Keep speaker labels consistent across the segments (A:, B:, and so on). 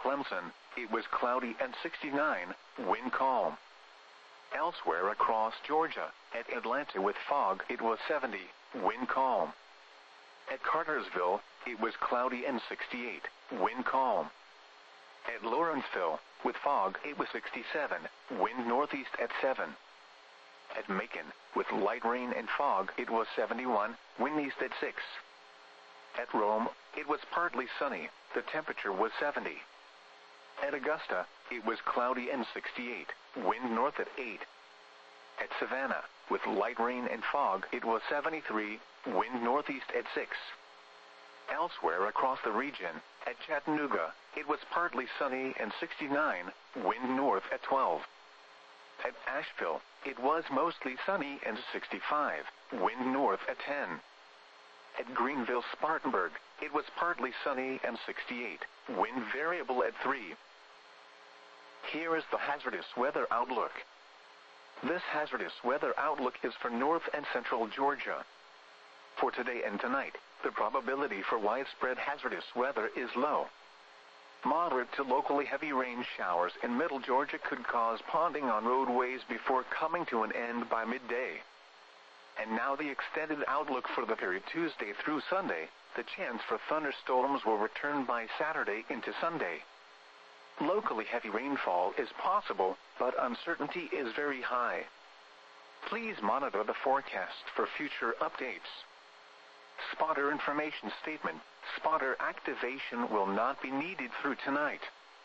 A: Clemson, it was cloudy and 69, wind calm. Elsewhere across Georgia, at Atlanta with fog, it was 70, wind calm. At Cartersville, it was cloudy and 68, wind calm. At Lawrenceville, with fog, it was 67, wind northeast at 7. At Macon, with light rain and fog, it was 71, wind east at 6. At Rome, it was partly sunny, the temperature was 70. At Augusta, it was cloudy and 68, wind north at 8. At Savannah, with light rain and fog, it was 73, wind northeast at 6. Elsewhere across the region, at Chattanooga, it was partly sunny and 69, wind north at 12. At Asheville, it was mostly sunny and 65, wind north at 10. At Greenville-Spartanburg, it was partly sunny and 68, wind variable at 3. Here is the hazardous weather outlook. This hazardous weather outlook is for north and central Georgia. For today and tonight, the probability for widespread hazardous weather is low. Moderate to locally heavy rain showers in middle Georgia could cause ponding on roadways before coming to an end by midday. And now the extended outlook for the period Tuesday through Sunday. The chance for thunderstorms will return by Saturday into Sunday. Locally heavy rainfall is possible, but uncertainty is very high. Please monitor the forecast for future updates. Spotter information statement. Spotter activation will not be needed through tonight.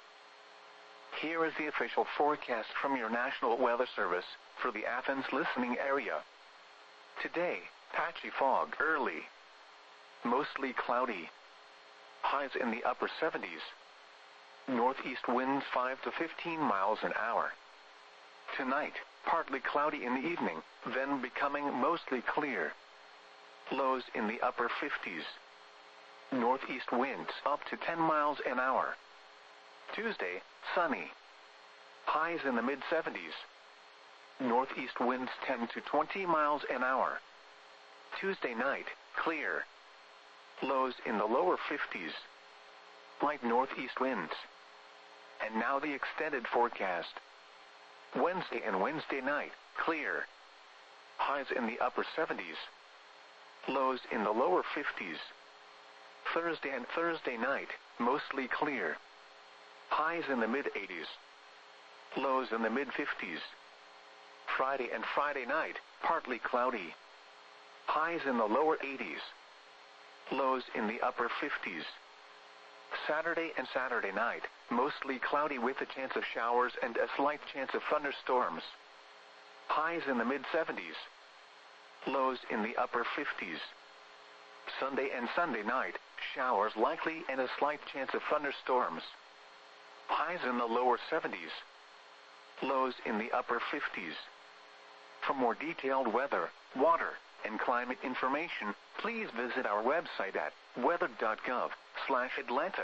A: Here is the official forecast from your National Weather Service for the Athens listening area. Today, patchy fog early. Mostly cloudy. Highs in the upper 70s. Northeast winds 5 to 15 miles an hour. Tonight, partly cloudy in the evening, then becoming mostly clear. Lows in the upper 50s. Northeast winds up to 10 miles an hour. Tuesday, sunny. Highs in the mid-70s. Northeast winds 10 to 20 miles an hour. Tuesday night, clear. Lows in the lower 50s. Light northeast winds. And now the extended forecast. Wednesday and Wednesday night, clear. Highs in the upper 70s. Lows in the lower 50s. Thursday and Thursday night, mostly clear. Highs in the mid-80s. Lows in the mid-50s. Friday and Friday night, partly cloudy. Highs in the lower 80s. Lows in the upper 50s. Saturday and Saturday night, mostly cloudy with a chance of showers and a slight chance of thunderstorms. Highs in the mid-70s. Lows in the upper 50s. Sunday and Sunday night, showers likely and a slight chance of thunderstorms. Highs in the lower 70s. Lows in the upper 50s. For more detailed weather, water, and climate information, please visit our website at weather.gov/Atlanta.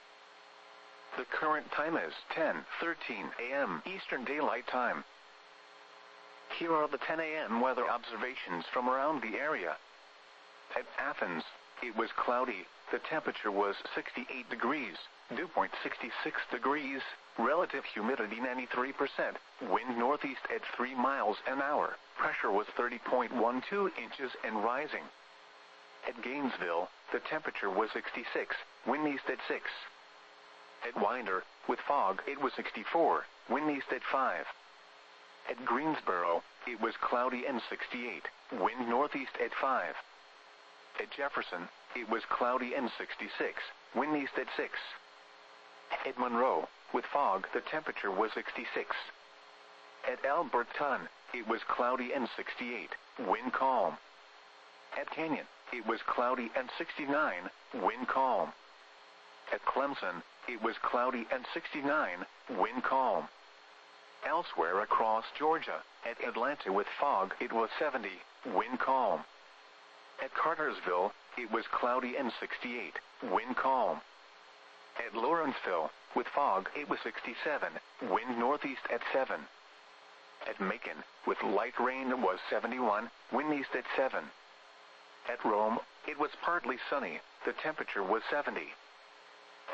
A: The current time is 10:13 a.m. Eastern Daylight Time. Here are the 10 a.m. weather observations from around the area. At Athens, it was cloudy. The temperature was 68 degrees, dew point 66 degrees, relative humidity 93%, wind northeast at 3 miles an hour, pressure was 30.12 inches and rising. At Gainesville, the temperature was 66, wind east at 6. At Winder, with fog, it was 64, wind east at 5. At Greensboro, it was cloudy and 68, wind northeast at 5. At Jefferson, it was cloudy and 66, wind east at 6. At Monroe, with fog, the temperature was 66. At Alberton, it was cloudy and 68, wind calm. At Canyon, it was cloudy and 69, wind calm. At Clemson, it was cloudy and 69, wind calm. Elsewhere across Georgia, at Atlanta with fog, it was 70, wind calm. At Cartersville, it was cloudy and 68, wind calm. At Lawrenceville, with fog, it was 67, wind northeast at 7. At Macon, with light rain, was 71, wind east at 7. At Rome, it was partly sunny, the temperature was 70.